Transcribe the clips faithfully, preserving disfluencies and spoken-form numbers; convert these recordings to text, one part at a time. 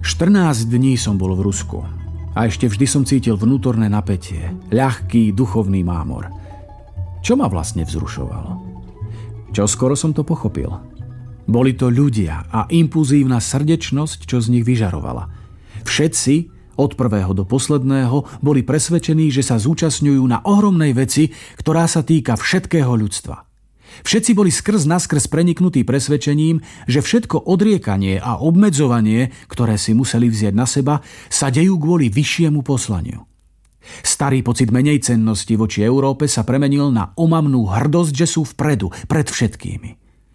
štrnásť dní som bol v Rusku a ešte vždy som cítil vnútorné napätie, ľahký duchovný mámor. Čo ma vlastne vzrušovalo? Čoskoro som to pochopil. Boli to ľudia a impulzívna srdečnosť, čo z nich vyžarovala. Všetci, od prvého do posledného, boli presvedčení, že sa zúčastňujú na ohromnej veci, ktorá sa týka všetkého ľudstva. Všetci boli skrz naskrz preniknutí presvedčením, že všetko odriekanie a obmedzovanie, ktoré si museli vziať na seba, sa dejú kvôli vyššiemu poslaniu. Starý pocit menejcennosti voči Európe sa premenil na omamnú hrdosť, že sú vpredu, pred všetkými.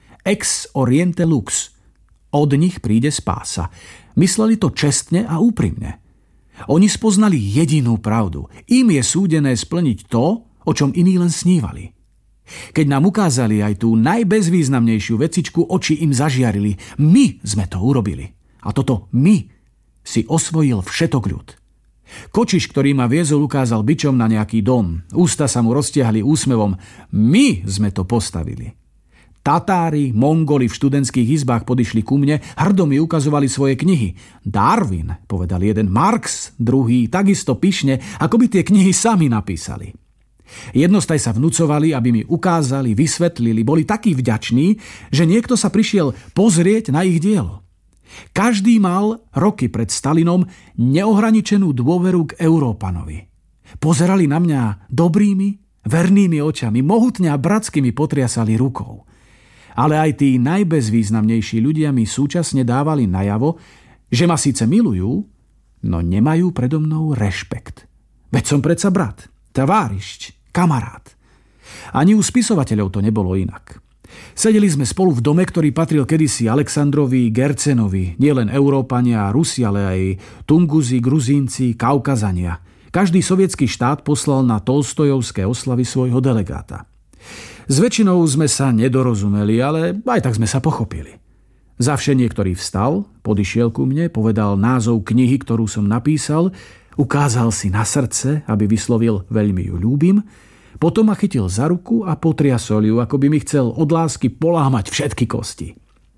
Ex oriente lux. Od nich príde spása. Mysleli to čestne a úprimne. Oni spoznali jedinú pravdu. Im je súdené splniť to, o čom iní len snívali. Keď nám ukázali aj tú najbezvýznamnejšiu vecičku, oči im zažiarili. My sme to urobili. A toto my si osvojil všetok ľud. Kočiš, ktorý ma viezol, ukázal bičom na nejaký dom. Ústa sa mu roztiahli úsmevom. My sme to postavili. Tatári, Mongoli v študentských izbách podišli ku mne, hrdo mi ukazovali svoje knihy. Darwin, povedal jeden, Marx, druhý, takisto pyšne, ako by tie knihy sami napísali. Jednostaj sa vnúcovali, aby mi ukázali, vysvetlili, boli takí vďační, že niekto sa prišiel pozrieť na ich dielo. Každý mal roky pred Stalinom neohraničenú dôveru k Európanovi. Pozerali na mňa dobrými, vernými očami, mohutne a bratsky mi potriasali rukou. Ale aj tí najbezvýznamnejší ľudia mi súčasne dávali najavo, že ma síce milujú, no nemajú predo mnou rešpekt. Veď som predsa brat, tavárišť, kamarát. Ani u spisovateľov to nebolo inak. Sedeli sme spolu v dome, ktorý patril kedysi Aleksandrovi Gercenovi, nielen Európania a Rusi, ale aj Tunguzi, Gruzínci, Kaukazania. Každý sovietský štát poslal na Tolstojovské oslavy svojho delegáta. S väčšinou sme sa nedorozumeli, ale aj tak sme sa pochopili. Zavše niektorý vstal, podišiel ku mne, povedal názov knihy, ktorú som napísal, ukázal si na srdce, aby vyslovil veľmi ju ľúbim, potom ma chytil za ruku a potriasol ju, ako by mi chcel od lásky polámať všetky kosti.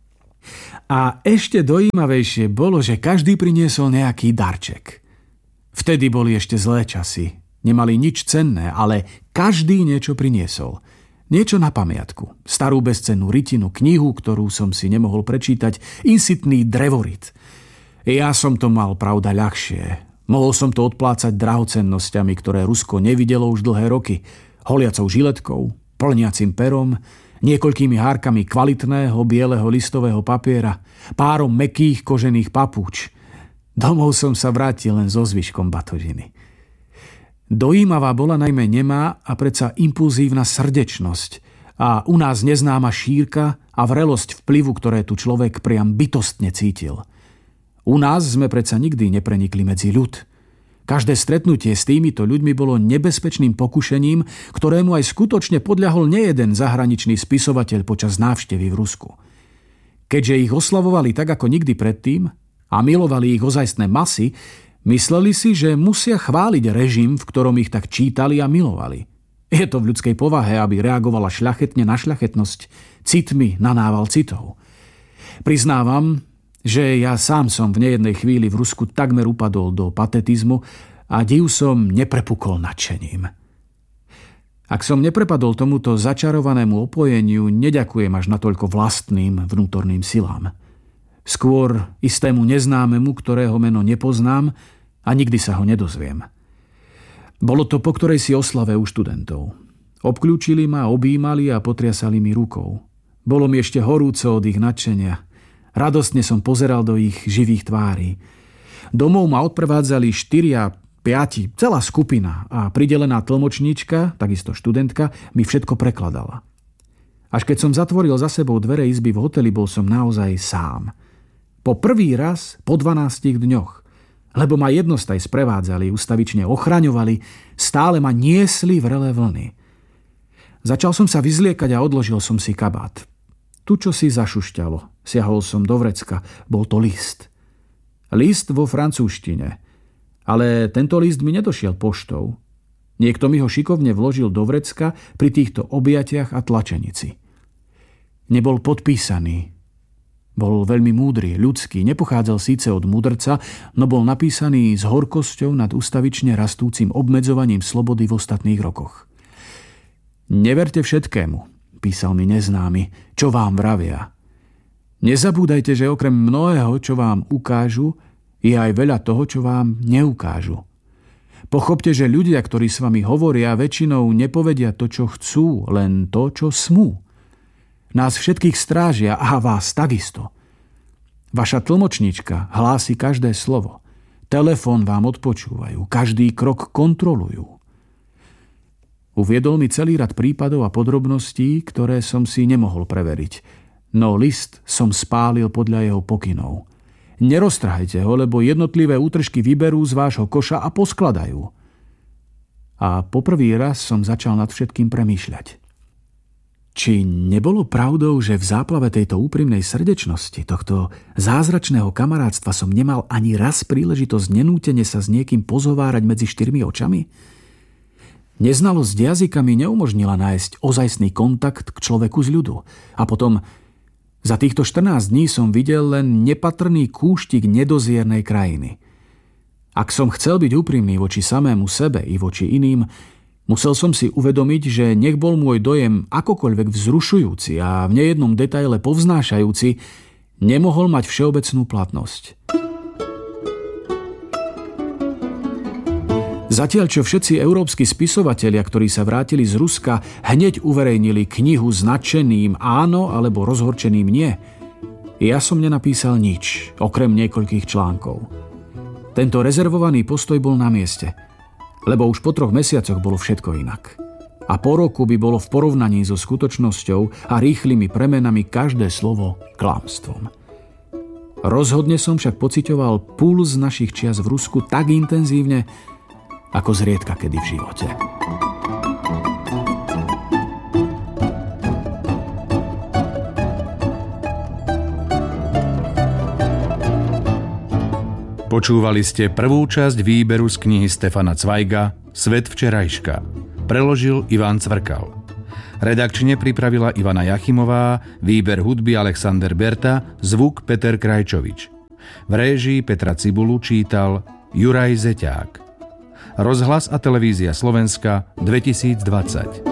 A ešte dojímavejšie bolo, že každý priniesol nejaký darček. Vtedy boli ešte zlé časy. Nemali nič cenné, ale každý niečo priniesol. Niečo na pamiatku. Starú bezcennú rytinu, knihu, ktorú som si nemohol prečítať, insitný drevorit. Ja som to mal, pravda, ľahšie. Mohol som to odplácať drahocennosťami, ktoré Rusko nevidelo už dlhé roky. Holiacou žiletkou, plniacim perom, niekoľkými hárkami kvalitného bieleho listového papiera, párom mäkkých kožených papúč. Domov som sa vrátil len so zvyškom batožiny. Dojímavá bola najmä nemá a predsa impulzívna srdečnosť a u nás neznáma šírka a vrelosť vplyvu, ktoré tu človek priam bytostne cítil. U nás sme predsa nikdy neprenikli medzi ľud. Každé stretnutie s týmito ľuďmi bolo nebezpečným pokušením, ktorému aj skutočne podľahol nejeden zahraničný spisovateľ počas návštevy v Rusku. Keďže ich oslavovali tak ako nikdy predtým a milovali ich ozajstné masy, mysleli si, že musia chváliť režim, v ktorom ich tak čítali a milovali. Je to v ľudskej povahe, aby reagovala šľachetne na šľachetnosť, citmi na nával citov. Priznávam, že ja sám som v nejednej chvíli v Rusku takmer upadol do patetizmu a div som neprepukol nadšením. Ak som neprepadol tomuto začarovanému opojeniu, neďakujem až natoľko vlastným vnútorným silám. Skôr istému neznámemu, ktorého meno nepoznám a nikdy sa ho nedozviem. Bolo to po ktorej si oslave u študentov. Obklúčili ma, objímali a potriasali mi rukou. Bolo mi ešte horúco od ich nadšenia. Radostne som pozeral do ich živých tvári. Domov ma odprevádzali štyria, piati, celá skupina a pridelená tlmočníčka, takisto študentka, mi všetko prekladala. Až keď som zatvoril za sebou dvere izby v hoteli, bol som naozaj sám. Po prvý raz po dvanástich dňoch, lebo ma jednostaj sprevádzali, ustavične ochraňovali, stále ma niesli vrelé vlny. Začal som sa vyzliekať a odložil som si kabát. Tu čo si zašušťalo. Siahol som do vrecka. Bol to list. List vo francúzštine. Ale tento list mi nedošiel poštou. Niekto mi ho šikovne vložil do vrecka pri týchto objatiach a tlačenici. Nebol podpísaný. Bol veľmi múdry, ľudský, nepochádzal síce od mudrca, no bol napísaný s horkosťou nad ustavične rastúcim obmedzovaním slobody v ostatných rokoch. Neverte všetkému, písal mi neznámy, čo vám vravia. Nezabúdajte, že okrem mnohého, čo vám ukážu, je aj veľa toho, čo vám neukážu. Pochopte, že ľudia, ktorí s vami hovoria, väčšinou nepovedia to, čo chcú, len to, čo smú. Nás všetkých strážia a vás takisto. Vaša tlmočnička hlási každé slovo. Telefón vám odpočúvajú, každý krok kontrolujú. Uviedol mi celý rad prípadov a podrobností, ktoré som si nemohol preveriť. No list som spálil podľa jeho pokynov. Neroztrhajte ho, lebo jednotlivé útržky vyberú z vášho koša a poskladajú. A poprvý raz som začal nad všetkým premýšľať. Či nebolo pravdou, že v záplave tejto úprimnej srdečnosti, tohto zázračného kamarátstva som nemal ani raz príležitosť nenútene sa s niekým pozhovárať medzi štyrmi očami? Neznalosť jazykami neumožnila nájsť ozajstný kontakt k človeku z ľudu. A potom za týchto štrnásť dní som videl len nepatrný kúštik nedoziernej krajiny. Ak som chcel byť úprimný voči samému sebe i voči iným, musel som si uvedomiť, že nech bol môj dojem akokoľvek vzrušujúci a v nejednom detaile povznášajúci, nemohol mať všeobecnú platnosť. Zatiaľ, čo všetci európski spisovatelia, ktorí sa vrátili z Ruska, hneď uverejnili knihu s nadšeným áno alebo rozhorčeným nie, ja som nenapísal nič, okrem niekoľkých článkov. Tento rezervovaný postoj bol na mieste, lebo už po troch mesiacoch bolo všetko inak. A po roku by bolo v porovnaní so skutočnosťou a rýchlymi premenami každé slovo klamstvom. Rozhodne som však pociťoval puls našich čias v Rusku tak intenzívne, ako zriedka kedy v živote. Počúvali ste prvú časť výberu z knihy Stefana Cvajga Svet včerajška. Preložil Ivan Cvrkal. Redakčne pripravila Ivana Jachimová, výber hudby Alexander Berta, zvuk Peter Krajčovič. V réžii Petra Cibulu čítal Juraj Zeťák. Rozhlas a televízia Slovenska dvetisícdvadsať.